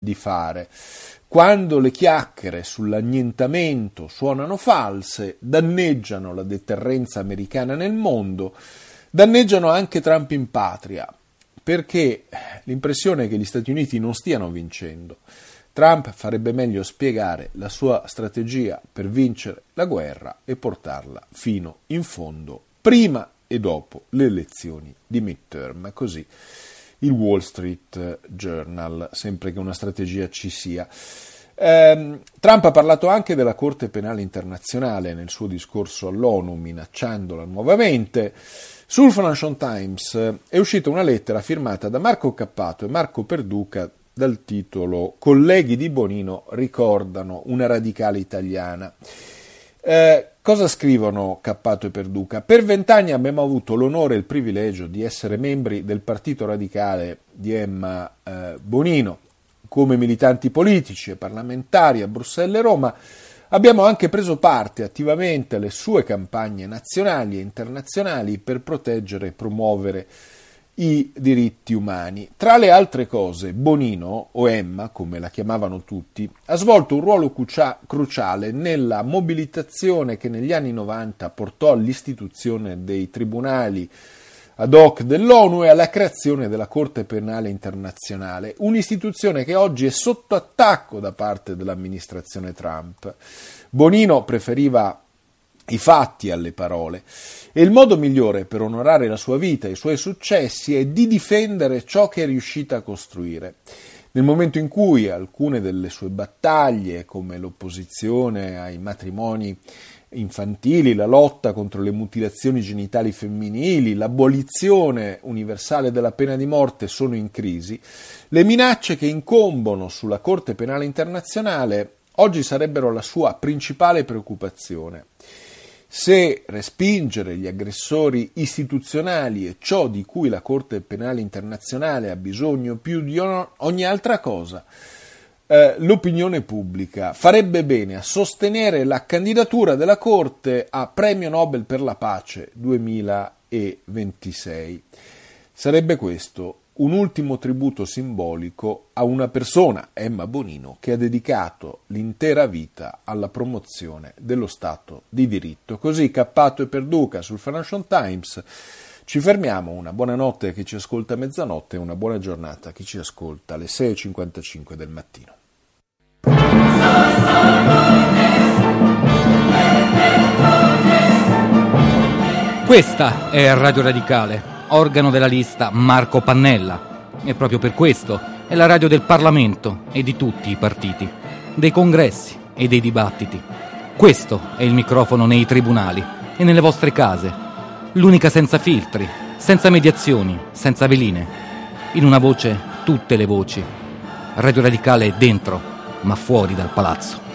di fare. Quando le chiacchiere sull'annientamento suonano false, danneggiano la deterrenza americana nel mondo, danneggiano anche Trump in patria, perché l'impressione è che gli Stati Uniti non stiano vincendo. Trump farebbe meglio spiegare la sua strategia per vincere la guerra e portarla fino in fondo, prima e dopo le elezioni di midterm. Così il Wall Street Journal, sempre che una strategia ci sia. Trump ha parlato anche della Corte Penale Internazionale nel suo discorso all'ONU, minacciandola nuovamente. Sul Financial Times è uscita una lettera firmata da Marco Cappato e Marco Perduca dal titolo «Colleghi di Bonino ricordano una radicale italiana». Cosa scrivono Cappato e Perduca? Per 20 anni abbiamo avuto l'onore e il privilegio di essere membri del Partito Radicale di Emma Bonino. Come militanti politici e parlamentari a Bruxelles e Roma abbiamo anche preso parte attivamente alle sue campagne nazionali e internazionali per proteggere e promuovere i diritti umani. Tra le altre cose, Bonino, o Emma, come la chiamavano tutti, ha svolto un ruolo cruciale nella mobilitazione che negli anni 90 portò all'istituzione dei tribunali ad hoc dell'ONU e alla creazione della Corte Penale Internazionale, un'istituzione che oggi è sotto attacco da parte dell'amministrazione Trump. Bonino preferiva i fatti alle parole e il modo migliore per onorare la sua vita e i suoi successi è di difendere ciò che è riuscita a costruire. Nel momento in cui alcune delle sue battaglie, come l'opposizione ai matrimoni infantili, la lotta contro le mutilazioni genitali femminili, l'abolizione universale della pena di morte sono in crisi, le minacce che incombono sulla Corte Penale Internazionale oggi sarebbero la sua principale preoccupazione. Se respingere gli aggressori istituzionali è ciò di cui la Corte Penale Internazionale ha bisogno più di ogni altra cosa, l'opinione pubblica farebbe bene a sostenere la candidatura della Corte a Premio Nobel per la Pace 2026. Sarebbe questo un ultimo tributo simbolico a una persona, Emma Bonino, che ha dedicato l'intera vita alla promozione dello Stato di diritto. Così Cappato e Perduca sul Financial Times. Ci fermiamo, una buona notte a chi ci ascolta a mezzanotte e una buona giornata a chi ci ascolta alle 6:55 del mattino. Questa è Radio Radicale, organo della lista Marco Pannella, e proprio per questo è la radio del Parlamento e di tutti i partiti, dei congressi e dei dibattiti. Questo è il microfono nei tribunali e nelle vostre case, l'unica senza filtri, senza mediazioni, senza veline. In una voce tutte le voci. Radio Radicale è dentro, ma fuori dal palazzo.